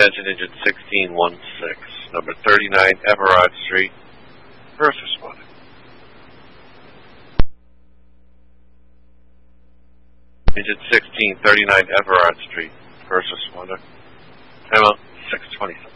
Attention, engine 1616, number 39 Everard Street. First responder. Engine 1639 Everard Street. First responder. Time out 6:27.